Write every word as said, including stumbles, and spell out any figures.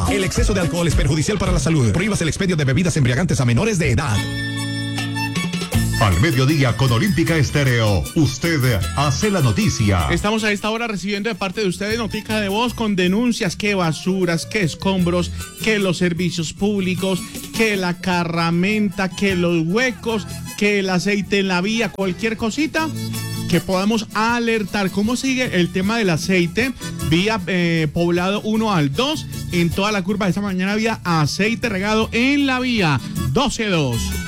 El exceso de alcohol es perjudicial para la salud. Prohíbas el expendio de bebidas embriagantes a menores de edad. Al mediodía con Olímpica Estéreo, usted hace la noticia. Estamos a esta hora recibiendo de parte de ustedes notica de voz con denuncias que basuras, que escombros, que los servicios públicos, que la carramenta, que los huecos, que el aceite en la vía, cualquier cosita que podamos alertar. ¿Cómo sigue el tema del aceite? Vía eh, Poblado uno al dos, en toda la curva de esta mañana había aceite regado en la vía doce dos.